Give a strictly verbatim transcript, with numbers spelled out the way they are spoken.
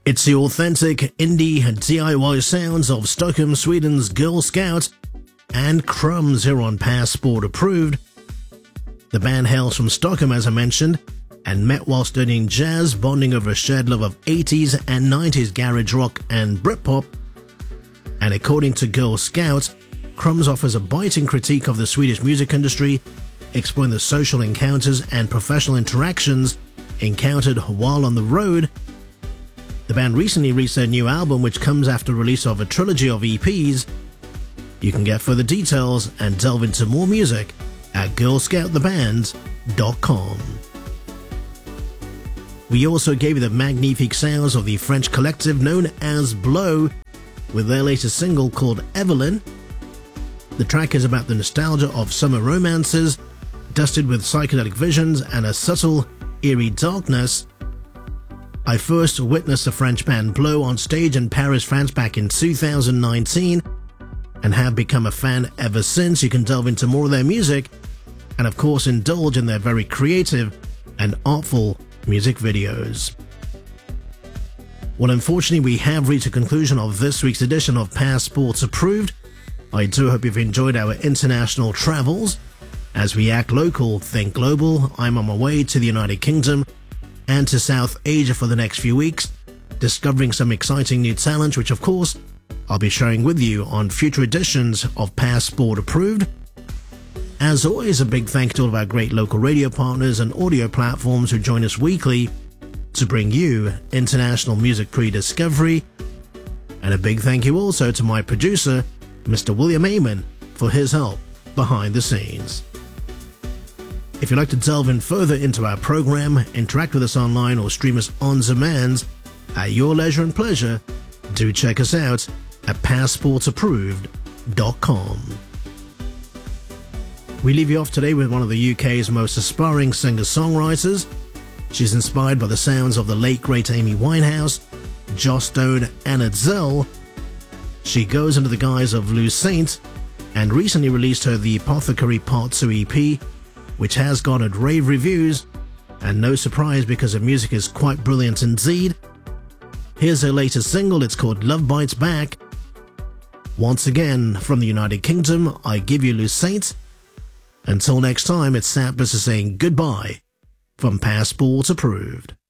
It's the authentic indie and D I Y sounds of Stockholm, Sweden's Girl Scout and Crumbs here on Passport Approved. The band hails from Stockholm, as I mentioned, and met while studying jazz, bonding over a shared love of eighties and nineties garage rock and Britpop. And according to Girl Scout, Crumbs offers a biting critique of the Swedish music industry, exploring the social encounters and professional interactions encountered while on the road. The band recently released their new album, which comes after release of a trilogy of E Ps. You can get further details and delve into more music at girl scout the band dot com. We also gave you the magnifique sounds of the French collective known as Blow with their latest single called Evelyn. The track is about the nostalgia of summer romances, dusted with psychedelic visions and a subtle, eerie darkness. I first witnessed the French band Blow on stage in Paris, France back in two thousand nineteen and have become a fan ever since. You can delve into more of their music and of course indulge in their very creative and artful music videos. Well, unfortunately we have reached a conclusion of this week's edition of Passports Approved. I do hope you've enjoyed our international travels. As we act local, think global, I'm on my way to the United Kingdom and to South Asia for the next few weeks, discovering some exciting new talent, which of course I'll be sharing with you on future editions of Passport Approved. As always, a big thank you to all of our great local radio partners and audio platforms who join us weekly to bring you international music pre-discovery. And a big thank you also to my producer, Mister William Amon, for his help behind the scenes. If you'd like to delve in further into our program, interact with us online or stream us on demand at your leisure and pleasure, do check us out at passport approved dot com. We leave you off today with one of the U K's most aspiring singer-songwriters. She's inspired by the sounds of the late great Amy Winehouse, Joss Stone and Adele. She goes under the guise of Lou Saint and recently released her The Apothecary Part two E P, which has garnered rave reviews, and no surprise because her music is quite brilliant indeed. Here's her latest single, it's called Love Bites Back. Once again, from the United Kingdom, I give you Lou Saint. Until next time, it's Sam Blister saying goodbye from Passport Approved.